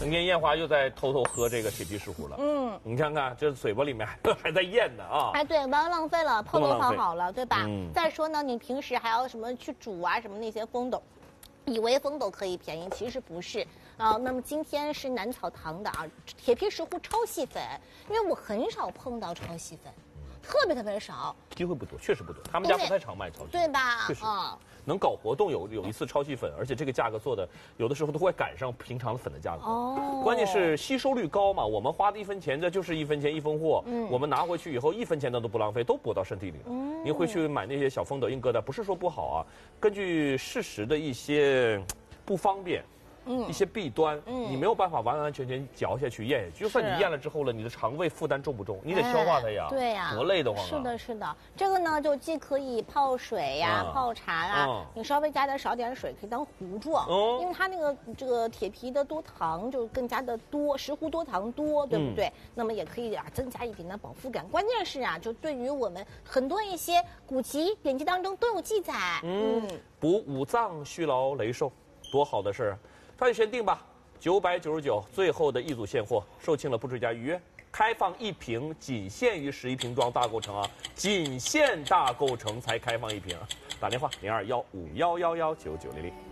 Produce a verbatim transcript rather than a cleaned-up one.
今天燕华又在偷偷喝这个铁皮石斛了。嗯，你看看，这嘴巴里面还还在咽呢啊！ 哎，对，不要浪费了，泡都泡好了，对吧？ 嗯。 再说呢，你平时还要什么去煮啊，什么那些风斗。以为风斗可以便宜，其实不是啊。那么今天是南草堂的啊，铁皮石斛超细粉，因为我很少碰到超细粉，特别特别少， 机会不多，确实不多。他们家不太常卖超细粉， 对吧？ 确实啊， 能搞活动有有一次超细粉，而且这个价格做的有的时候都会赶上平常的粉的价格。哦，关键是吸收率高嘛，我们花的一分钱，这就是一分钱一分货。嗯，我们拿回去以后一分钱的都不浪费，都补到身体里了。嗯，您回去买那些小风斗、硬疙瘩，不是说不好啊，根据事实的一些不方便。嗯，一些弊端，嗯，你没有办法完完全全嚼下去、咽下去。就算你咽了之后了，你的肠胃负担重不重？你得消化它呀， 对呀， 多累得慌啊！ 是的，是的，这个呢，就既可以泡水呀、 嗯、 泡茶啊，嗯、你稍微加点少点水，可以当糊状，哦、因为它那个这个铁皮的多糖就更加的多，石斛多糖多，对不对？嗯、那么也可以啊，增加一点的饱腹感。关键是啊，就对于我们很多一些古籍典籍当中都有记载， 嗯，嗯补五脏、蓄劳、雷寿，多好的事儿！抓紧时间定吧。九百九十九，最后的一组现货，售罄了不追加预约，开放一瓶，仅限于十一瓶装大购城啊，仅限大购城才开放一瓶，打电话零二幺五幺幺幺九九零零。